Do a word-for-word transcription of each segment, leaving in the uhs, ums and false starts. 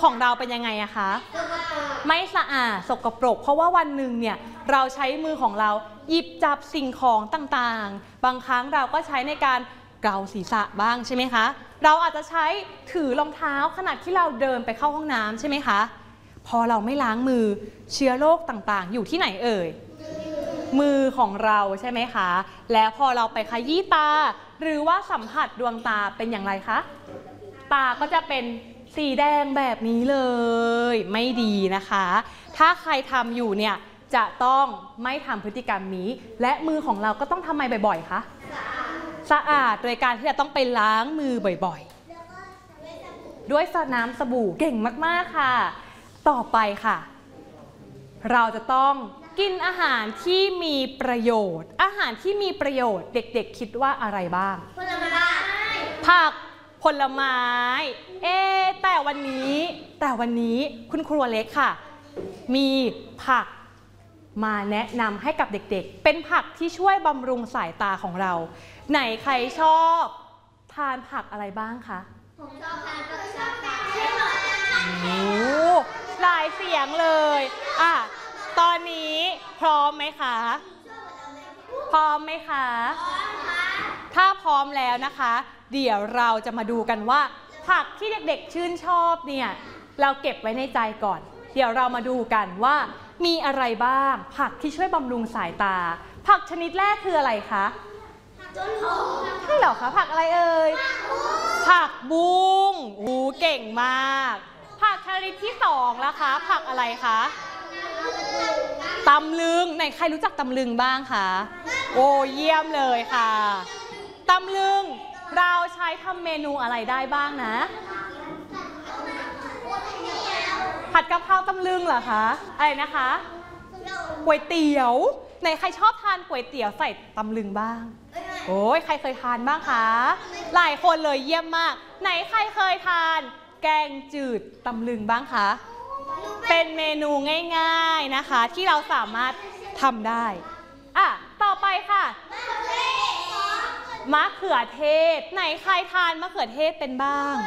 ของเราเป็นยังไงอะคะไม่สะอาดสกปรกเพราะว่าวันหนึ่งเนี่ยเราใช้มือของเราหยิบจับสิ่งของต่างๆบางครั้งเราก็ใช้ในการเกาศีรษะบ้างใช่ไหมคะเราอาจจะใช้ถือรองเท้าขณะที่เราเดินไปเข้าห้องน้ำใช่ไหมคะพอเราไม่ล้างมือเชื้อโรคต่างๆอยู่ที่ไหนเอ่ยมือของเราใช่ไหมคะแล้วพอเราไปขยี้ตาหรือว่าสัมผัสดวงตาเป็นอย่างไรคะตาก็จะเป็นสีแดงแบบนี้เลยไม่ดีนะคะถ้าใครทำอยู่เนี่ยจะต้องไม่ทำพฤติกรรมนี้และมือของเราก็ต้องทำไมบ่อยๆคะสะอาดโดยการที่จะต้องไปล้างมือบ่อยๆด้วยน้ำสบู่เก่งมากๆค่ะต่อไปค่ะเราจะต้องกินอาหารที่มีประโยชน์อาหารที่มีประโยชน์เด็กๆคิดว่าอะไรบ้างผลไม้ผักผลไม้เอ๊แต่วันนี้แต่วันนี้คุณครูเล็กค่ะมีผักมาแนะนำให้กับเด็กๆเป็นผักที่ช่วยบำรุงสายตาของเราไหนใครชอบทานผักอะไรบ้างคะผมชอบทานผักชอบทานโอ้หลายเสียงเลยอ่ะตอนนี้พร้อมไหมคะพร้อมไหมคะถ้าพร้อมแล้วนะคะเดี๋ยวเราจะมาดูกันว่าผักที่เด็กๆชื่นชอบเนี่ยเราเก็บไว้ในใจก่อนเดี๋ยวเรามาดูกันว่ามีอะไรบ้างผักที่ช่วยบำรุงสายตาผักชนิดแรกคืออะไรคะใช่เหรอคะผักอะไรเอ่ยผักบุ้งโอ้เก่งมากผักชนิดที่สองล่ะคะผักอะไรคะตำลึงไหนใครรู้จักตำลึงบ้างคะโอ้เยี่ยมเลยค่ะตำลึงเราใช้ทำเมนูอะไรได้บ้างนะผัดกะเพราตำลึงเหรอคะอะไรนะคะก๋วยเตี๋ยวไหนใครชอบทานก๋วยเตี๋ยวใส่ตำลึงบ้างโอ้ยใครเคยทานบ้างคะหลายคนเลยเยี่ยมมากไหนใครเคยทานแกงจืดตำลึงบ้างคะเป็นเมนูง่ายๆนะคะที่เราสามารถทำได้อ่ะต่อไปค่ะมะเขือเทศไหนใครทานมะเขือเทศเป็นบ้าง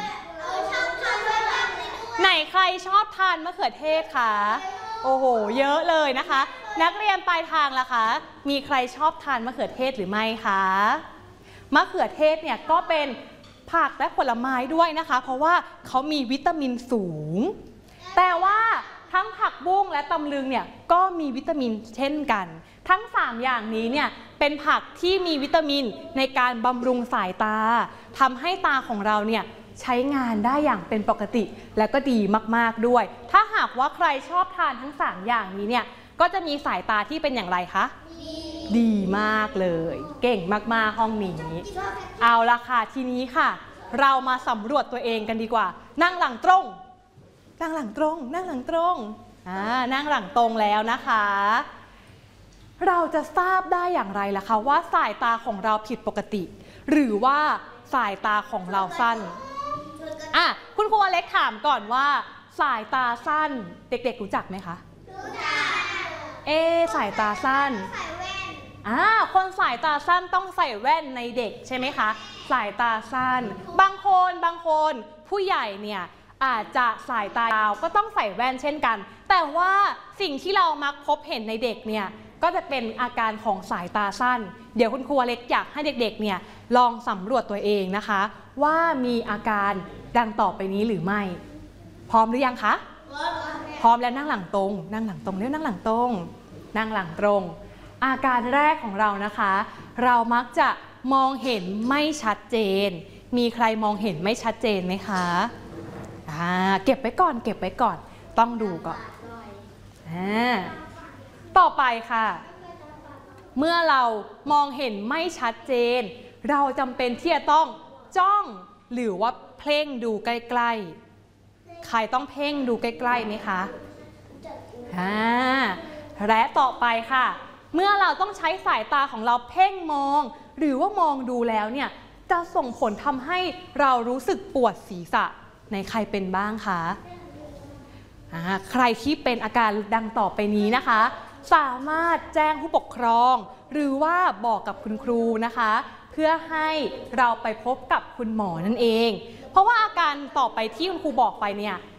ไหนใครชอบทานมะเขือเทศคะโอ้โหเยอะเลยนะคะนักเรียนปลายทางล่ะคะมีใครชอบทานมะเขือเทศหรือไม่คะมะเขือเทศเนี่ยก็เป็นผักและผลไม้ด้วยนะคะเพราะว่าเขามีวิตามินสูงแต่ว่าทั้งผักบุ้งและตำลึงเนี่ยก็มีวิตามินเช่นกันทั้งสามอย่างนี้เนี่ยเป็นผักที่มีวิตามินในการบำรุงสายตาทำให้ตาของเราเนี่ยใช้งานได้อย่างเป็นปกติและก็ดีมากๆด้วยถ้าหากว่าใครชอบทานทั้งสามอย่างนี้เนี่ยก็จะมีสายตาที่เป็นอย่างไรคะดีมากเลยเก่งมากๆห้องนี้เอาละค่ะทีนี้ค่ะเรามาสำรวจตัวเองกันดีกว่านั่งหลังตรงนั่งหลังตรงนั่งหลังตรงอ่านั่งหลังตรงแล้วนะคะเราจะทราบได้อย่างไรล่ะคะว่าสายตาของเราผิดปกติหรือว่าสายตาของเราสั้นอ่ะคุณครูอเล็กถามก่อนว่าสายตาสั้นเด็กๆรู้จักไหมคะรู้จักเอ๊สายตาสั้นใส่แว่นอ่าคนสายตาสั้นต้องใส่แว่นในเด็กใช่ไหมคะสายตาสั้นบางคนบางคนผู้ใหญ่เนี่ยอาจจะสายตายาวก็ต้องใส่แว่นเช่นกันแต่ว่าสิ่งที่เรามักพบเห็นในเด็กเนี่ยก็จะเป็นอาการของสายตาสั้นเดี๋ยวคุณครูเล็กอยากให้เด็กๆเนี่ยลองสำรวจตัวเองนะคะว่ามีอาการดังต่อไปนี้หรือไม่พร้อมหรือยังคะพร้อมแล้วนั่งหลังตรงนั่งหลังตรงเร็วนั่งหลังตรงนั่งหลังตรงอาการแรกของเรานะคะเรามักจะมองเห็นไม่ชัดเจนมีใครมองเห็นไม่ชัดเจนไหมคะอ่าเก็บไว้ก่อนเก็บไว้ก่อนต้องดูก่อนอ่าต่อไปค่ะเมื่อเรามองเห็นไม่ชัดเจนเราจำเป็นที่จะต้องจ้องหรือว่าเพ่งดูใกล้ๆใครต้องเพ่งดูใกล้ๆไหมคะอ่าและต่อไปค่ะเมื่อเราต้องใช้สายตาของเราเพ่งมองหรือว่ามองดูแล้วเนี่ยจะส่งผลทำให้เรารู้สึกปวดศีรษะในใครเป็นบ้างคะใครที่เป็นอาการดังต่อไปนี้นะคะสามารถแจ้งผู้ปกครองหรือว่าบอกกับคุณครูนะคะเพื่อให้เราไปพบกับคุณหมอนั่นเองเพราะว่าอาการต่อไปที่คุณครูบอกไปเนี่ย